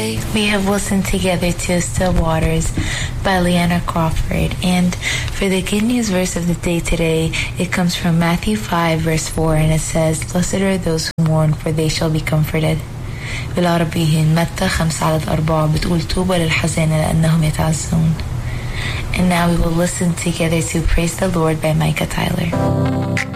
We have listened together to Still Waters by Leanna Crawford. And for the good news verse of the day today, it comes from Matthew 5 verse 4, and it says, "Blessed are those who mourn, for they shall be comforted." بالعربية متى 5:4 بتقول طوبى للحزانة لأنهم يتعزون. And now we will listen together to Praise the Lord by Micah Tyler.